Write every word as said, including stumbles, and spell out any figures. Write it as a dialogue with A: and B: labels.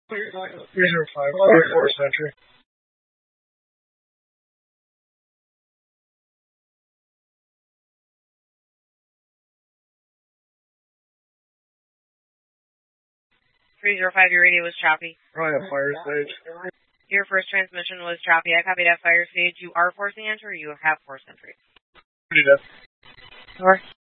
A: three zero five, Fire Force entry.
B: three zero five, your radio was choppy.
A: Right at fire stage.
B: Your first transmission was choppy. I copied at fire stage. You are forcing entry or you have forced entry?
A: Pretty dead.
B: Over.